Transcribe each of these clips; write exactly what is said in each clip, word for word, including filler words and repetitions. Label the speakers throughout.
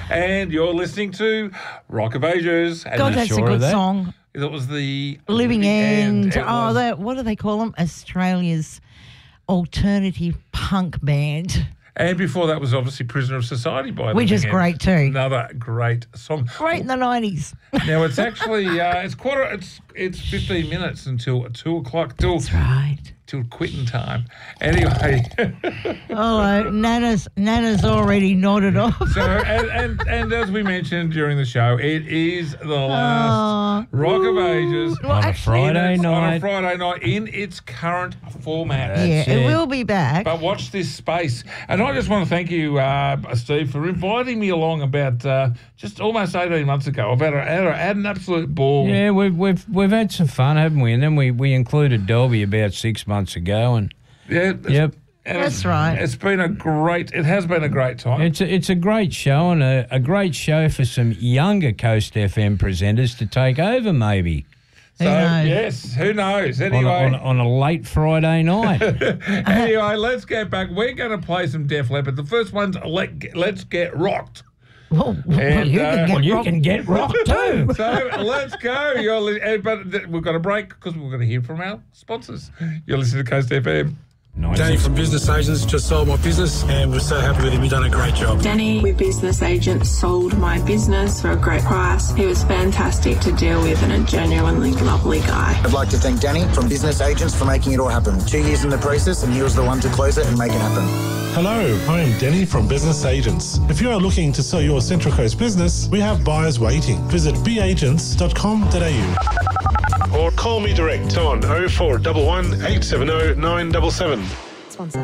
Speaker 1: And you're listening to Rock of Ages. And
Speaker 2: God, that's
Speaker 3: sure
Speaker 2: a good
Speaker 3: that?
Speaker 2: song.
Speaker 1: That was the
Speaker 2: Living End.
Speaker 1: It
Speaker 2: Oh,
Speaker 1: was-
Speaker 2: that, what do they call them? Australia's alternative punk band.
Speaker 1: And before that was obviously Prisoner of Society by
Speaker 2: Which
Speaker 1: Living
Speaker 2: is
Speaker 1: End.
Speaker 2: great too.
Speaker 1: Another great song.
Speaker 2: Great in the nineties.
Speaker 1: Now it's actually uh, it's quarter it's it's fifteen minutes until two o'clock till
Speaker 2: That's right.
Speaker 1: till quitting time. Anyway,
Speaker 2: Oh, Nana's Nana's already nodded off.
Speaker 1: so and, and and as we mentioned during the show, it is the last
Speaker 2: Oh,
Speaker 1: Rock of
Speaker 2: ooh.
Speaker 1: Ages
Speaker 2: Well,
Speaker 3: On a
Speaker 2: actually,
Speaker 3: Friday
Speaker 1: in its- on a
Speaker 3: night.
Speaker 1: Friday night in its current format.
Speaker 2: Yeah,
Speaker 3: That's
Speaker 2: it
Speaker 3: it.
Speaker 2: will be back.
Speaker 1: But watch this space. And I just want to thank you, uh, Steve, for inviting me along about uh, just almost eighteen months ago. I've had, a, had, a, had an absolute ball.
Speaker 3: Yeah, we've we've we've had some fun, haven't we? And then we, we included Dolby about six months ago, and
Speaker 1: Yeah, it's-
Speaker 3: yep,
Speaker 1: and
Speaker 2: That's
Speaker 1: it's,
Speaker 2: right.
Speaker 1: It's been a great, it has been a great time.
Speaker 3: it's a, it's a great show and a, a great show for some younger Coast F M presenters to take over, maybe
Speaker 1: so,
Speaker 2: Who knows?
Speaker 1: yes, who knows?
Speaker 3: on a,
Speaker 1: Anyway,
Speaker 3: on, a, on a late Friday night.
Speaker 1: anyway, let's get back. We're going to play some Def Leppard. The first one's Let, Let's Get Rocked.
Speaker 2: Well, well,
Speaker 1: And,
Speaker 2: you
Speaker 1: uh,
Speaker 2: can get
Speaker 3: Well, you
Speaker 2: rock-
Speaker 3: can get rocked too.
Speaker 1: So let's go. You're li- eh, but th- we've got a break because we're going to hear from our sponsors. You're listening to Coast F M.
Speaker 4: Danny from Business Agents just sold my business and we're so happy with him. He's done a great job.
Speaker 5: Danny with Business Agents sold my business for a great price. He was fantastic to deal with and a genuinely lovely guy.
Speaker 6: I'd like to thank Danny from Business Agents for making it all happen. Two years in the process and he was the one to close it and make it happen.
Speaker 7: Hello, I am Denny from Business Agents. If you are looking to sell your Central Coast business, we have buyers waiting. Visit b agents dot com dot a u or call me direct on oh four one one, eight seven oh, nine seven seven.
Speaker 8: Sponsor.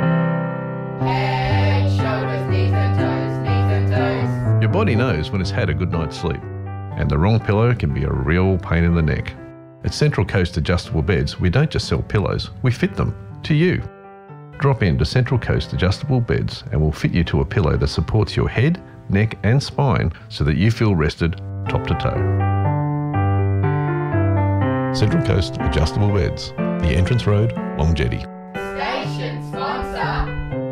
Speaker 9: Head, shoulders, knees and toes, knees and toes.
Speaker 10: Your body knows when it's had a good night's sleep, and the wrong pillow can be a real pain in the neck. At Central Coast Adjustable Beds, we don't just sell pillows, we fit them to you. Drop in to Central Coast Adjustable Beds and we'll fit you to a pillow that supports your head, neck and spine so that you feel rested top to toe. Central Coast Adjustable Beds, the Entrance Road, Long Jetty.
Speaker 9: Station sponsor.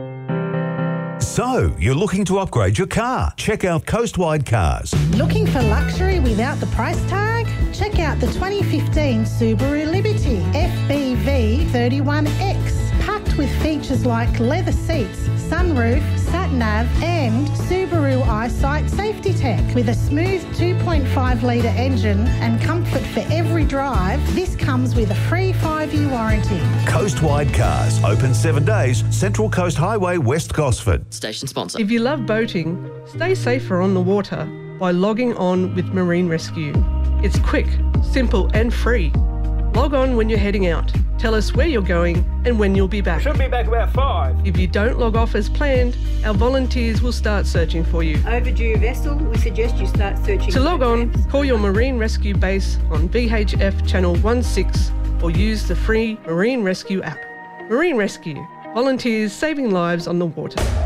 Speaker 11: So, you're looking to upgrade your car? Check out Coastwide Cars.
Speaker 8: Looking for luxury without the price tag? Check out the twenty fifteen Subaru Liberty F B V thirty-one X. Packed with features like leather seats, sunroof, sat-nav and Subaru EyeSight safety tech. With a smooth two point five litre engine and comfort for every drive, this comes with a free five-year warranty.
Speaker 11: Coastwide Cars, open seven days, Central Coast Highway, West Gosford.
Speaker 12: Station sponsor.
Speaker 13: If you love boating, stay safer on the water by logging on with Marine Rescue. It's quick, simple and free. Log on when you're heading out. Tell us where you're going and when you'll be back.
Speaker 14: Should be back about five.
Speaker 13: If you don't log off as planned, our volunteers will start searching for you.
Speaker 15: Overdue vessel, we suggest you start searching.
Speaker 13: To log on, call your Marine Rescue base on V H F channel one six or use the free Marine Rescue app. Marine Rescue, volunteers saving lives on the water.